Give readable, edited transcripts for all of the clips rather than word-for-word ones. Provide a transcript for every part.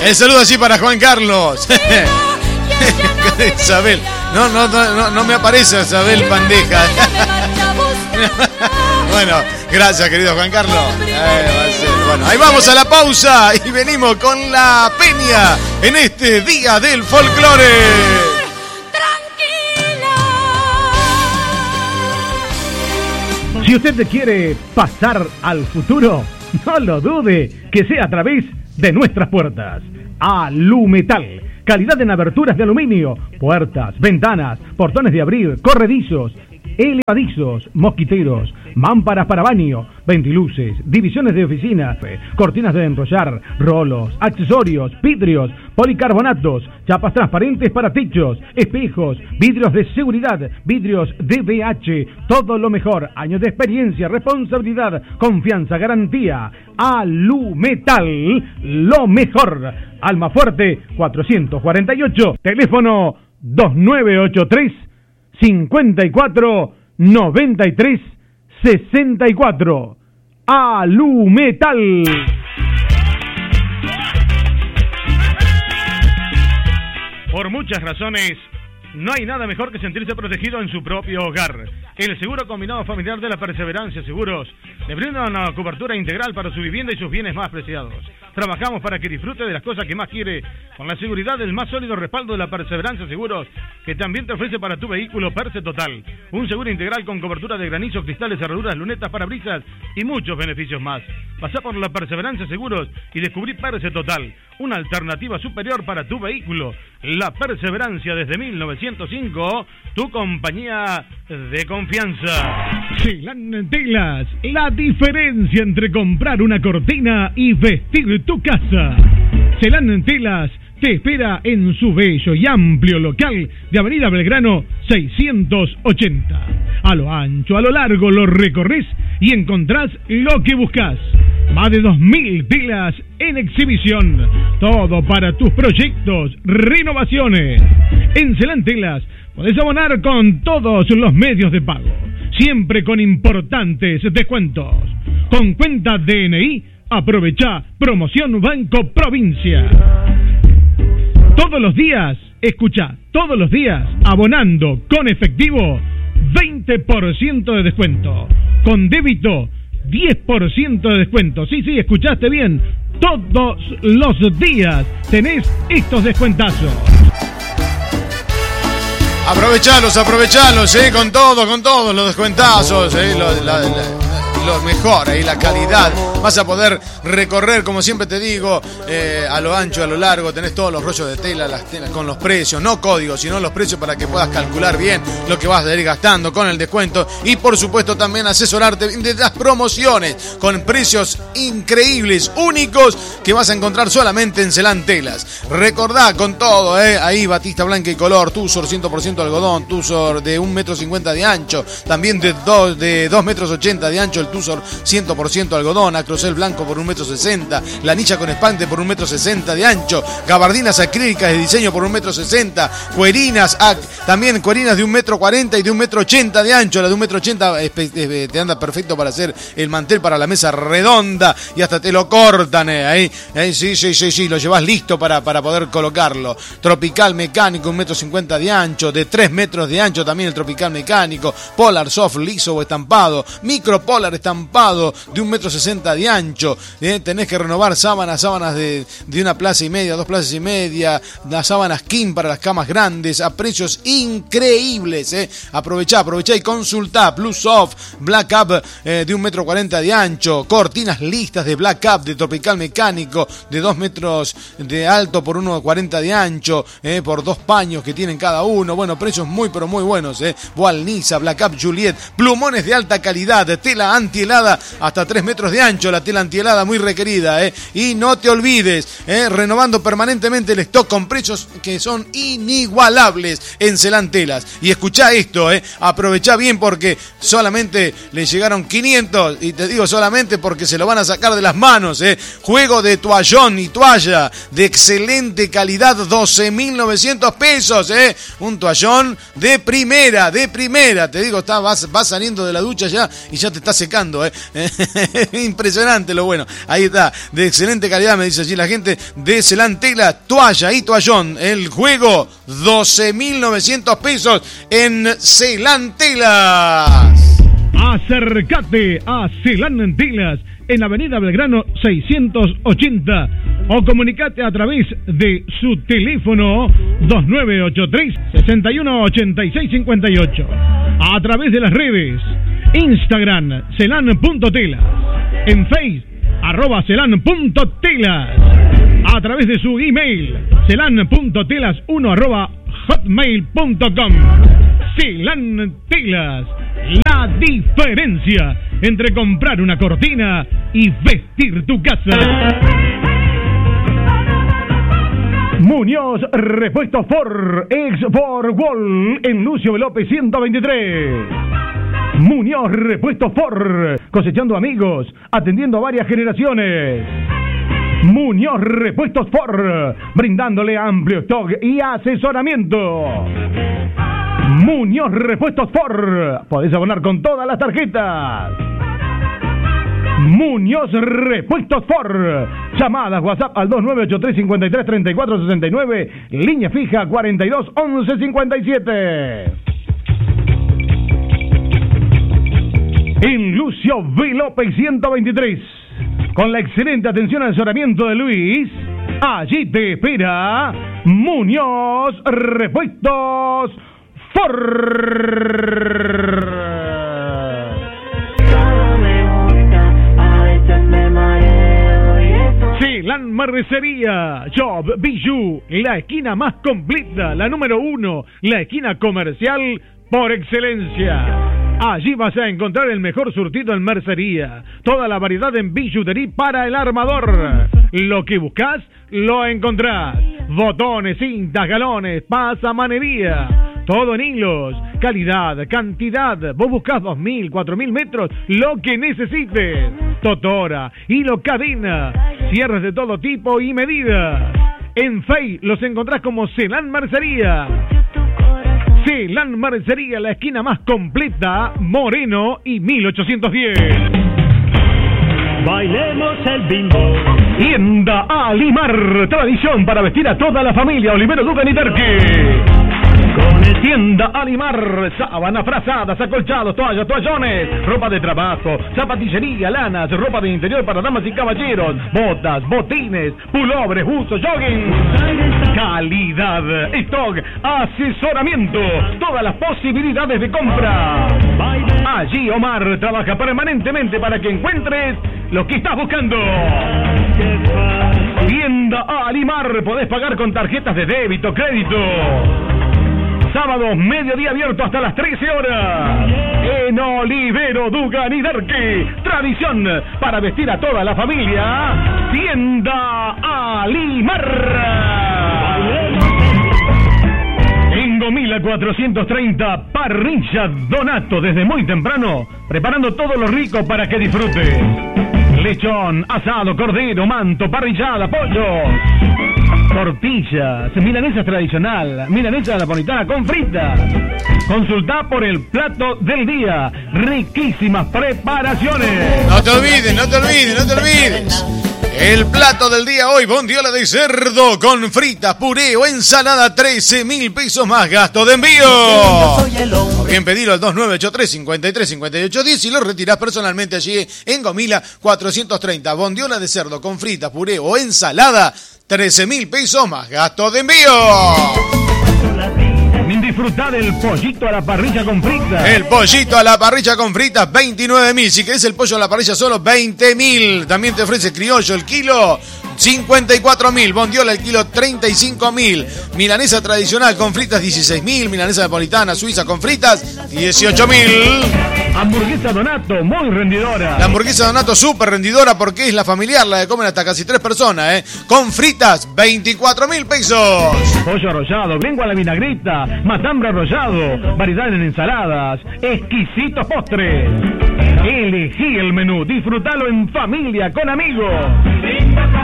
El saludo así para Juan Carlos. Isabel. No me aparece Isabel Pandeja. Bueno, gracias, querido Juan Carlos. Bueno, ahí vamos a la pausa y venimos con la peña en este Día del Folclore. Si usted quiere pasar al futuro, no lo dude, que sea a través de nuestras puertas. Alumetal, calidad en aberturas de aluminio, puertas, ventanas, portones de abrir, corredizos, elevadizos, mosquiteros, mámparas para baño, ventiluces, divisiones de oficina, cortinas de enrollar, rolos, accesorios, vidrios, policarbonatos, chapas transparentes para techos, espejos, vidrios de seguridad, vidrios DBH, todo lo mejor, años de experiencia, responsabilidad, confianza, garantía. Alumetal, lo mejor. Almafuerte 448, teléfono 2983 54 93 64. Alumetal. Por muchas razones, no hay nada mejor que sentirse protegido en su propio hogar. El seguro combinado familiar de la Perseverancia Seguros le brinda una cobertura integral para su vivienda y sus bienes más preciados. Trabajamos para que disfrute de las cosas que más quiere, con la seguridad del más sólido respaldo de la Perseverancia Seguros, que también te ofrece para tu vehículo Perse Total. Un seguro integral con cobertura de granizo, cristales, cerraduras, lunetas, parabrisas y muchos beneficios más. Pasá por la Perseverancia Seguros y descubrí Perse Total, una alternativa superior para tu vehículo. La Perseverancia desde 1905, tu compañía de confianza. Celan Telas, la diferencia entre comprar una cortina y vestir tu casa. Celan Telas te espera en su bello y amplio local de Avenida Belgrano 680. A lo ancho, a lo largo lo recorres y encontrás lo que buscas. Más de 2.000 telas en exhibición. Todo para tus proyectos, renovaciones. En Celan Telas podés abonar con todos los medios de pago, siempre con importantes descuentos. Con cuenta DNI, aprovechá promoción Banco Provincia. Todos los días, escuchá, todos los días, abonando con efectivo, 20% de descuento. Con débito, 10% de descuento. Sí, escuchaste bien. Todos los días tenés estos descuentazos. Aprovechalos, con todos los descuentazos, lo mejor, la calidad. Vas a poder recorrer, como siempre te digo, a lo ancho, a lo largo. Tenés todos los rollos de tela, las telas con los precios, no códigos, sino los precios para que puedas calcular bien lo que vas a ir gastando con el descuento. Y por supuesto también asesorarte de las promociones con precios increíbles, únicos, que vas a encontrar solamente en Celan Telas. Recordá con todo, ahí batista blanca y color, Tussor 100% algodón, Tussor de 1,50 m de ancho, también de 2,80 m de ancho el Tussor 100% algodón, Acrocel blanco por 1,60 m, lanilla con espante por 1,60 m de ancho, gabardinas acrílicas de diseño por 1,60 m, cuerinas, también cuerinas de 1,40 m y de 1,80 m de ancho. La de 1,80 m te anda perfecto para hacer el mantel para la mesa redonda y hasta te lo cortan sí, lo llevas listo para poder colocarlo. Tropical mecánico, 1,50 m de ancho, de 3 metros de ancho también el tropical mecánico, Polar soft liso o estampado, micro Polar estampado de 1,60 m de ancho. Tenés que renovar sábanas de 1 plaza y media, 2 plazas y media, las sábanas King para las camas grandes a precios increíbles. Aprovechá y consultá. Plus Soft Black Up de 1,40 m de ancho, cortinas listas de Black Up de tropical mecánico de 2 metros de alto por 1,40 m de ancho, por 2 paños que tienen cada uno. Bueno, precios muy pero muy buenos. Boal Nisa, Black Up Juliet, plumones de alta calidad, tela antihelada hasta 3 metros de ancho, la tela antihelada muy requerida. Y no te olvides, renovando permanentemente el stock con precios que son inigualables en Celan Telas. Y escuchá esto, aprovechá bien porque solamente le llegaron 500, y te digo solamente porque se lo van a sacar de las manos. Juego de toallón y toalla de excelente calidad, 12.900 pesos. Un toallón de primera, te digo, vas saliendo de la ducha ya y ya te está secando volando, impresionante lo bueno. Ahí está, de excelente calidad, me dice allí la gente de Celan Tela, toalla y toallón. El juego, 12.900 pesos en Celan Telas. Acércate a Celan Telas en Avenida Belgrano 680 o comunicate a través de su teléfono 2983-618658, a través de las redes Instagram celan.telas, en Facebook @celan.telas, a través de su email celan.telas1@hotmail.com. Celan Telas, la diferencia entre comprar una cortina y vestir tu casa. Muñoz Repuestos Ford, ex Ford Wall, en Lucio López 123. Muñoz Repuestos Ford, cosechando amigos, atendiendo a varias generaciones. Muñoz Repuestos Ford, brindándole amplio stock y asesoramiento. Muñoz Repuestos Ford, podés abonar con todas las tarjetas. Muñoz Repuestos Ford, llamadas WhatsApp al 2983-533469, línea fija 421157. En Lucio V. López 123, con la excelente atención al asesoramiento de Luis, allí te espera Muñoz Repuestos Ford. Celan Mercería, Job Bijou, la esquina más completa, la número 1, la esquina comercial por excelencia. Allí vas a encontrar el mejor surtido en mercería, toda la variedad en billutería para el armador. Lo que buscas, lo encontrás. Botones, cintas, galones, pasamanería, todo en hilos, calidad, cantidad. Vos buscás 2.000, 4.000 metros, lo que necesites. Totora, hilo, cadena, cierres de todo tipo y medidas. En Fey los encontrás como Celan Mercería. Celan Mercería, la esquina más completa, Moreno y 1810. Bailemos el bingo. Tienda Alimar, tradición para vestir a toda la familia. Olivero Dugan y Terque. Con el Tienda Alimar, sábanas, frazadas, acolchados, toallas, toallones, ropa de trabajo, zapatillería, lanas, ropa de interior para damas y caballeros, botas, botines, pulobres, buzos, jogging. Calidad, stock, asesoramiento, todas las posibilidades de compra. Allí Omar trabaja permanentemente para que encuentres lo que estás buscando. Tienda Alimar, podés pagar con tarjetas de débito, crédito. Sábados, mediodía abierto hasta las 13 horas. En Olivero, Dugan y Derqui. Tradición para vestir a toda la familia. Tienda Alimar. En Gomila 430, Parrilla Donato, desde muy temprano, preparando todo lo rico para que disfrutes. Lechón, asado, cordero, manto, parrillada, pollos, tortillas, milanesa tradicional, milanesa napolitana con fritas. Consultá por el plato del día. Riquísimas preparaciones. No te olvides, no te olvides, no te olvides. El plato del día hoy, bondiola de cerdo con fritas, puré o ensalada, 13.000 pesos más gasto de envío. O bien pedirlo al 2983-535810 y lo retirás personalmente allí en Gomila 430. Bondiola de cerdo con fritas, puré o ensalada, 13.000 pesos más gasto de envío. Disfrutá del pollito a la parrilla con fritas. El pollito a la parrilla con fritas, 29.000. Si querés el pollo a la parrilla solo, 20.000. También te ofrece criollo el kilo, 54.000. Bondiola el kilo, 35.000. Milanesa tradicional con fritas, 16.000. Milanesa napolitana suiza con fritas, 18.000. Hamburguesa Donato, muy rendidora. La hamburguesa Donato, súper rendidora porque es la familiar, la que comen hasta casi 3 personas, Con fritas, 24.000 pesos. Pollo arrollado, lengua a la vinagreta, matambre arrollado, variedad en ensaladas, exquisitos postres. Elegí el menú, disfrutalo en familia, con amigos.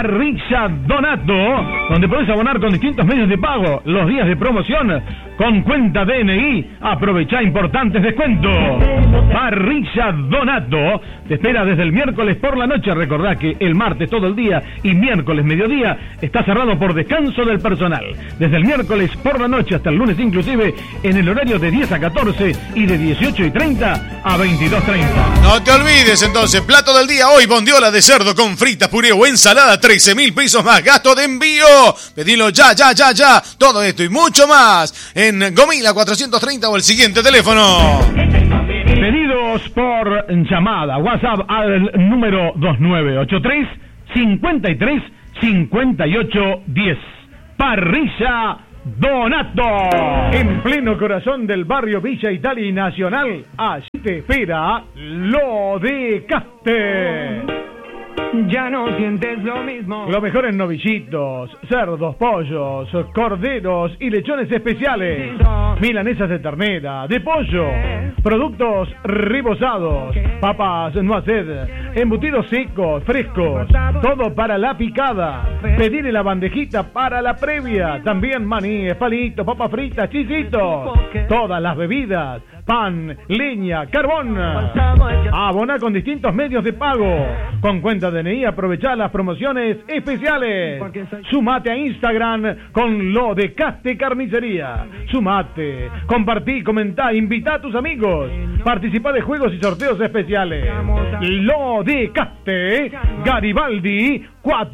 Parrilla Donato, donde podés abonar con distintos medios de pago los días de promoción con cuenta DNI. Aprovechá importantes descuentos. Parrilla Donato te espera desde el miércoles por la noche. Recordá que el martes todo el día y miércoles mediodía está cerrado por descanso del personal. Desde el miércoles por la noche hasta el lunes inclusive, en el horario de 10 a 14 y de 18:30 a 22:30. No te olvides entonces, plato del día hoy, bondiola de cerdo con fritas, puré o ensalada, 13.000 pesos más gasto de envío. Pedilo ya. Todo esto y mucho más en Gomila 430 o el siguiente teléfono. Pedidos por llamada, WhatsApp al número 2983 53 58 10. Parrilla Donato, en pleno corazón del barrio Villa Italia y Nacional. Allí te espera Lo de Caste. Ya no sientes lo mismo. Lo mejor en novillitos, cerdos, pollos, corderos y lechones especiales. Milanesas de ternera, de pollo, productos rebozados, papas noisette, embutidos secos, frescos, todo para la picada. Pedir en la bandejita para la previa. También maní, palitos, papas fritas, chisitos. Todas las bebidas, pan, leña, carbón. Abona con distintos medios de pago. Con cuenta DNI aprovechá las promociones especiales. Sumate a Instagram con Lo de Caste Carnicería. Sumate, compartí, comentá, invitá a tus amigos. Participá de juegos y sorteos especiales. Lo de Caste, Garibaldi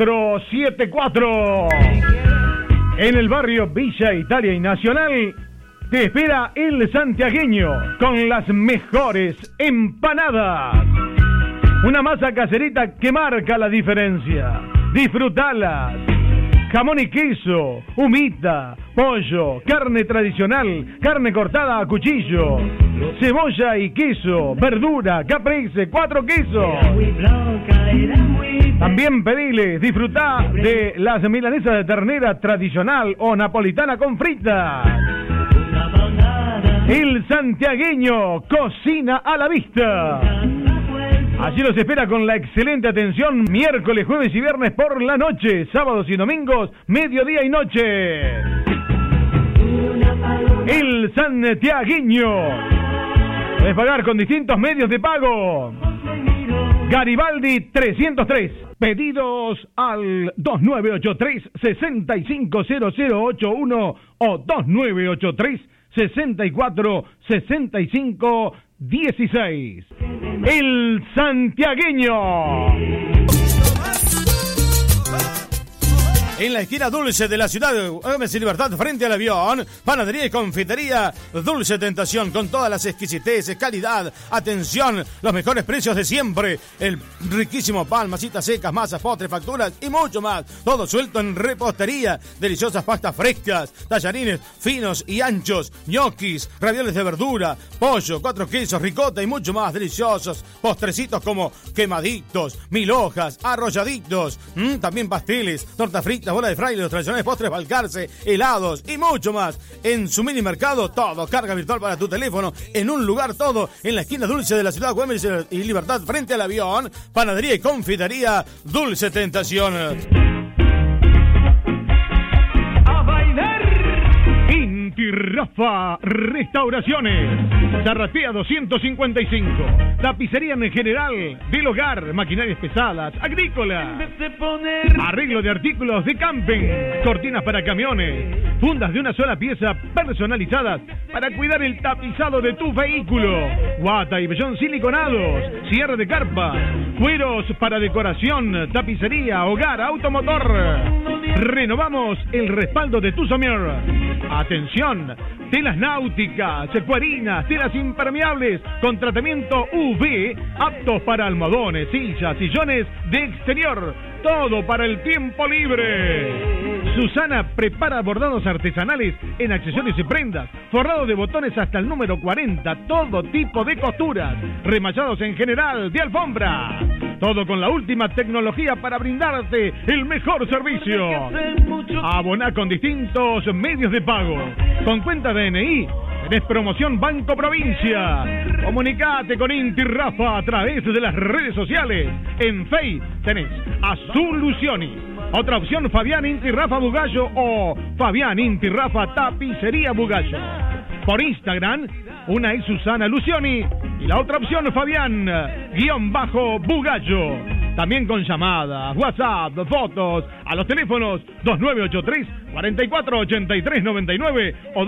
474. En el barrio Villa Italia y Nacional te espera El Santiagueño con las mejores empanadas. Una masa caserita que marca la diferencia. Disfrutalas. Jamón y queso, humita, pollo, carne tradicional, carne cortada a cuchillo, cebolla y queso, verdura, caprese, 4 quesos. También pediles, disfrutá de las milanesas de ternera tradicional o napolitana con fritas. El Santiagueño, cocina a la vista. Allí los espera con la excelente atención miércoles, jueves y viernes por la noche, sábados y domingos, mediodía y noche. El Santiagueño. Puedes pagar con distintos medios de pago. Garibaldi 303. Pedidos al 2983-650081 o 2983-646516. El Santiagueño. En la esquina dulce de la ciudad de Güemes y Libertad, frente al avión, panadería y confitería Dulce Tentación, con todas las exquisiteces, calidad, atención, los mejores precios de siempre, el riquísimo pan, masitas secas, masas, postres, facturas y mucho más, todo suelto en repostería, deliciosas pastas frescas, tallarines finos y anchos, ñoquis, ravioles de verdura, pollo, 4 quesos, ricota y mucho más deliciosos, postrecitos como quemaditos, 1000 hojas, arrolladitos, también pasteles, tortas fritas, bola de fraile, los tradicionales postres Balcarce, helados y mucho más. En su mini mercado, todo, carga virtual para tu teléfono, en un lugar todo, en la esquina dulce de la ciudad de Güemes y Libertad, frente al avión, panadería y confitería Dulce Tentación. A bailar. Inti Rafa Restauraciones. Zarratea 255. Tapicería en general, del hogar, maquinarias pesadas, agrícola. Arreglo de artículos de camping, cortinas para camiones, fundas de una sola pieza personalizadas para cuidar el tapizado de tu vehículo. Guata y vellón siliconados, cierre de carpa, cueros para decoración, tapicería, hogar, automotor. Renovamos el respaldo de tu somier. Atención, telas náuticas, cuarinas, telas impermeables con tratamiento UV, aptos para almohadones, sillas, sillones de exterior, todo para el tiempo libre. Susana prepara bordados artesanales en accesorios y prendas, forrados de botones hasta el número 40, todo tipo de costuras, remachados en general, de alfombra. Todo con la última tecnología para brindarte el mejor servicio. Aboná con distintos medios de pago. Con cuenta DNI, tenés promoción Banco Provincia. Comunicate con Inti Rafa a través de las redes sociales. En Face tenés a Soluciones. Otra opción, Fabián Inti Rafa Bugallo o Fabián Inti Rafa Tapicería Bugallo. Por Instagram, una es Susana Lucioni y la otra opción, Fabián_Bugallo. También con llamadas, WhatsApp, fotos a los teléfonos 2983-448399 o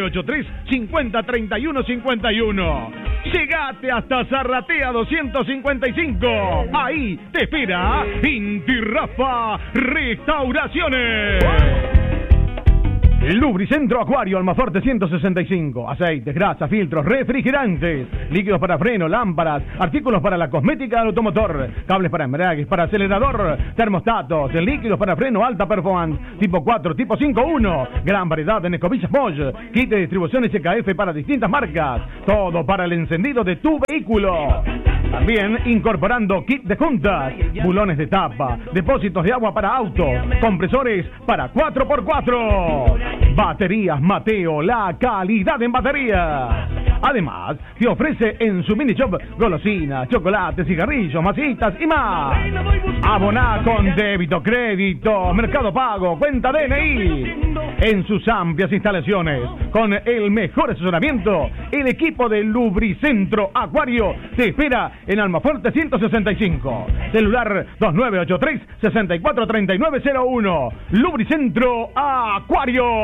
2983-503151. Llegate hasta Zarratea 255. Ahí te espera Inti Rafa Restauraciones. Lubricentro Acuario Almaforte 165. Aceites, grasas, filtros, refrigerantes, líquidos para freno, lámparas, artículos para la cosmética del automotor, cables para embragues, para acelerador, termostatos, líquidos para freno alta performance, tipo 4, tipo 5.1. Gran variedad en escobillas Bosch, kit de distribución SKF para distintas marcas. Todo para el encendido de tu vehículo. También incorporando kit de juntas, bulones de tapa, depósitos de agua para autos, compresores para 4x4. Baterías Mateo, la calidad en baterías. Además, te ofrece en su mini shop golosinas, chocolates, cigarrillos, masitas y más. Aboná con débito, crédito, Mercado Pago, cuenta DNI. En sus amplias instalaciones, con el mejor asesoramiento, el equipo de Lubricentro Acuario te espera en Almaforte 165. Celular 2983-643901. Lubricentro Acuario.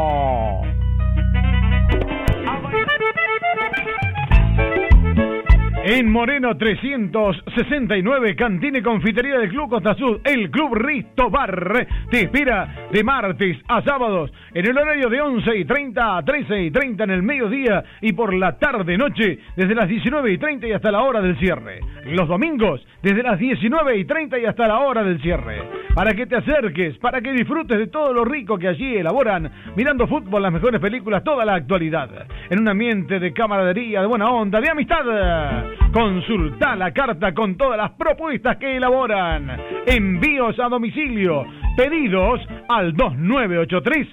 En Moreno 369, Cantina y Confitería del Club Costa Sud, el Club Risto Bar te espera de martes a sábados en el horario de 11:30 a 13:30 en el mediodía y por la tarde-noche desde las 19:30 y hasta la hora del cierre. Los domingos desde las 19:30 y hasta la hora del cierre. Para que te acerques, para que disfrutes de todo lo rico que allí elaboran, mirando fútbol, las mejores películas, toda la actualidad. En un ambiente de camaradería, de buena onda, de amistad. Consulta la carta con todas las propuestas que elaboran. Envíos a domicilio. Pedidos al 2983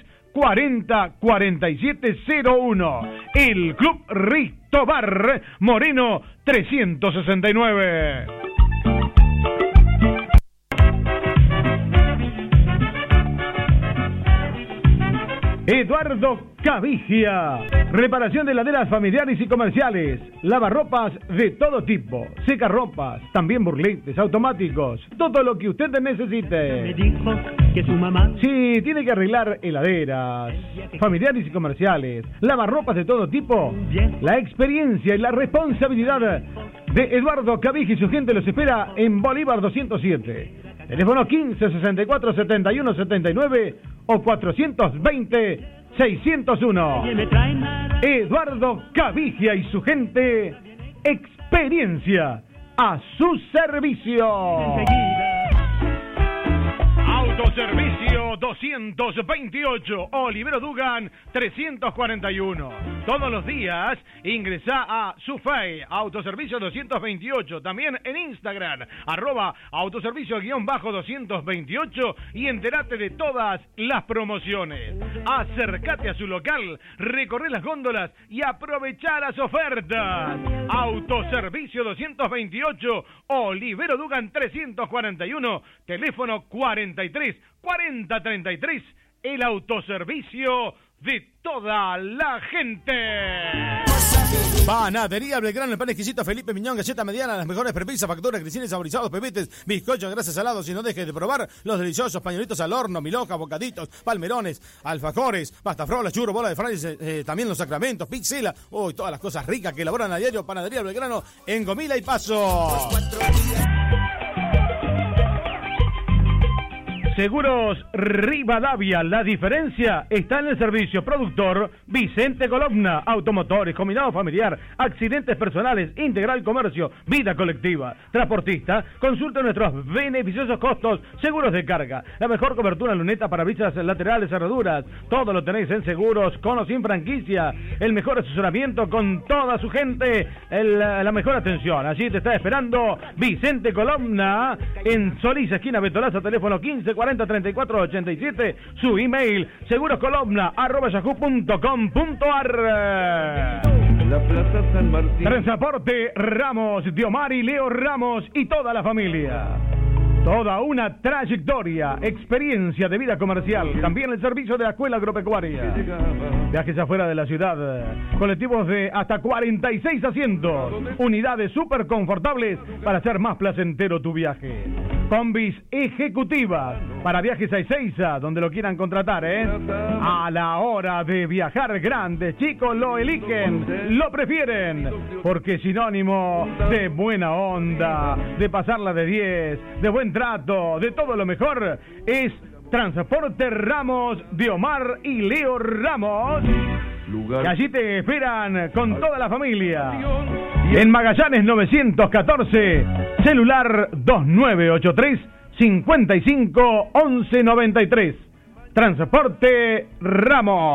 404701. El Club Risto Bar, Moreno 369. Eduardo Cavigia, reparación de heladeras familiares y comerciales, lavarropas de todo tipo, secarropas, también burletes automáticos, todo lo que usted necesite. Me dijo que su mamá... Si tiene que arreglar heladeras familiares y comerciales, lavarropas de todo tipo, la experiencia y la responsabilidad de Eduardo Cavigia y su gente los espera en Bolívar 207. Teléfono 15 64 71 79 o 420 601. Eduardo Cavigia y su gente, experiencia a su servicio. Autoservicio 228, Olivero Dugan 341. Todos los días ingresa a Sufei, Autoservicio 228. También en Instagram, @autoservicio_228 y entérate de todas las promociones. Acércate a su local, recorre las góndolas y aprovecha las ofertas. Autoservicio 228, Olivero Dugan 341, teléfono 43 40 33, el autoservicio de toda la gente. Panadería Belgrano, el pan exquisito Felipe Miñón, galleta mediana, las mejores prepisas, facturas, grisines saborizados, pepites, bizcochos, grasas salados, y no dejes de probar los deliciosos pañuelitos al horno, milhojas, bocaditos, palmerones, alfajores, pasta frola, churro, bola de fraile, también los sacramentos, pizzela, todas las cosas ricas que elaboran a diario. Panadería Belgrano en Gomila y Paso. Seguros Rivadavia, la diferencia está en el servicio. Productor Vicente Colomna, automotores, combinado familiar, accidentes personales, integral comercio, vida colectiva. Transportista, consulta nuestros beneficiosos costos, seguros de carga, la mejor cobertura en luneta, parabrisas laterales, cerraduras, todo lo tenéis en seguros, con o sin franquicia, el mejor asesoramiento con toda su gente, la mejor atención. Allí te está esperando Vicente Colomna en Solís, esquina Betolaza, teléfono 15 40 34 87, su email seguroscolomna@yahoo.com.ar. La Plaza San Martín. Transporte Ramos, Diomar y Leo Ramos y toda la familia. Toda una trayectoria, experiencia de vida comercial, también el servicio de la Escuela Agropecuaria. Viajes afuera de la ciudad, colectivos de hasta 46 asientos, unidades súper confortables para hacer más placentero tu viaje. Combis ejecutivas para viajes a Ezeiza, donde lo quieran contratar, A la hora de viajar grandes, chicos, lo eligen, lo prefieren, porque es sinónimo de buena onda, de pasarla de 10, de buen trato, de todo lo mejor, es Transporte Ramos de Omar y Leo Ramos. Y allí te esperan con toda la familia. En Magallanes 914, celular 2983 55 11 93. Transporte Ramos.